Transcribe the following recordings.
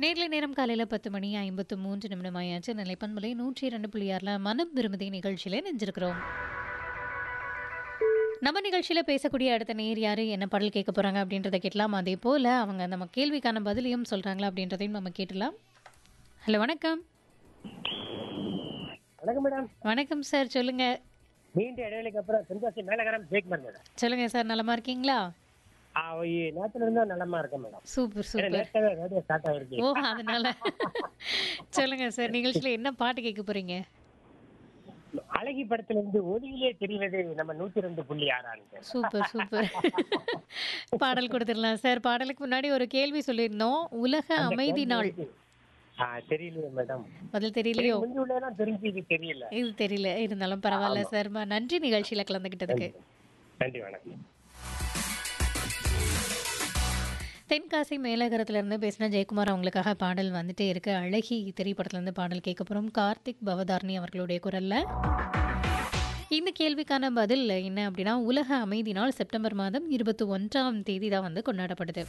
நேர்ல நேரம் காலையில 10 மணி 53 நிமிடம் ஆயாச்சு. நிலைப்பண்பலை 102.6ல மனம் விரும்புதே நிகழ்ச்சியில நெஞ்சிருக்கிறோம். நம்ம நிகழ்ச்சியில பேசக்கூடிய அடுத்த நேர் யாரு, என்ன பாடல் கேட்க போறாங்க அப்படின்றத கேட்கலாம். அதே போல அவங்க நம்ம கேள்விக்கான பதிலையும் சொல்றாங்களா அப்படின்றதையும் நம்ம கேட்டலாம். ஹலோ, வணக்கம். வணக்கம் மேடம். வணக்கம் சார், சொல்லுங்க. நீண்ட இடைவெளிக்கு அப்புறம் தென்காசி மேலகரம் ஜெயக்குமார் மேடம். சொல்லுங்க சார், நலமா இருக்கீங்களா? நேரத்துல இருந்தா நலமா இருக்கேன் மேடம். சூப்பர் ஏன்னா சூப்பர். நேரத்தாவே ரேடியோ ஸ்டார்ட் ஆயிருக்கு. ஓ, அதனால சொல்லுங்க சார், நிகழ்ச்சியில என்ன பாட்டு கேட்க போறீங்க? அழகி படத்துல இருந்து ஒளியிலே தெரிவது நம்ம 102.6. Super super. பாடல் கொடுத்துடலாம் சார். பாடலுக்கு முன்னாடி ஒரு கேள்வி சொல்லியிருந்தோம். உலக அமைதி நாள். தெரியலையே மேடம். பதில் தெரியலையோ? முந்தி உள்ளதெல்லாம் தெரிஞ்சு இது தெரியல. இது தெரியல, இருந்தாலும் பரவாயில்ல ஆமா. சார். நன்றி நிகழ்ச்சியில கலந்துக்கிட்டதுக்கு. நன்றி, வணக்கம். தென்காசி மேலகரத்துல இருந்து பேசின ஜெயக்குமார் அவங்களுக்காக பாடல் வந்துட்டே இருக்கு. அழகி திரைப்படத்துல இருந்து பாடல் கேட்க போறோம். கார்த்திக் பவதாரணி அவர்களுடைய குரல்ல. இந்த கேள்விக்கான பதில் என்ன அப்படின்னா, உலக அமைதி நாள் செப்டம்பர் மாதம் 21ஆம் தேதி தான் வந்து கொண்டாடப்படுது.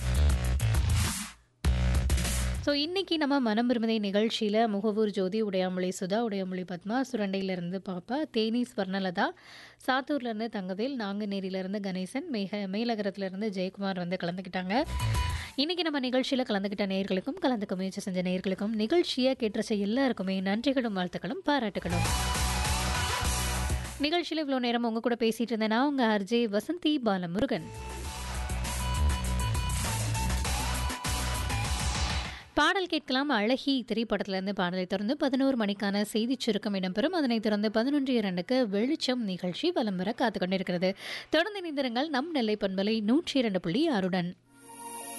ஸோ இன்னைக்கு நம்ம மனம் விரும்புதை நிகழ்ச்சியில் முகவூர் ஜோதி, உடையாமொழி சுதா, உடையாமொழி பத்மா, சுரண்டையிலேருந்து பாப்பா, தேனி ஸ்வர்ணலதா, சாத்தூர்லேருந்து தங்கவேல், நாங்குநேரியிலேருந்து கணேசன், மேலகரத்துலேருந்து ஜெயக்குமார் வந்து கலந்துக்கிட்டாங்க. இன்றைக்கி நம்ம நிகழ்ச்சியில் கலந்துக்கிட்ட நேயர்களுக்கும் கலந்துக்க முயற்சி செஞ்ச நேயர்களுக்கும் நிகழ்ச்சியை கேட்டுச்ச எல்லாருக்குமே நன்றிகளும் வாழ்த்துக்களும் பாராட்டுகளும். நிகழ்ச்சியில் இவ்வளோ நேரம் உங்கள் கூட பேசிகிட்டு இருந்தேன்னா உங்கள் ஆர்ஜே வசந்தி பாலமுருகன். பாடல் கேட்கலாம். அழகி திரைப்படத்திலிருந்து பாடலை தொடர்ந்து 11 மணிக்கான செய்திச் சுருக்கம் இடம்பெறும். அதனைத் தொடர்ந்து 11:02க்கு வெளிச்சம் நிகழ்ச்சி வலம் வர காத்துக் கொண்டிருக்கிறது. தொடர்ந்து இணைந்திருங்கள் நம் நெல்லை பண்பலை 102.6.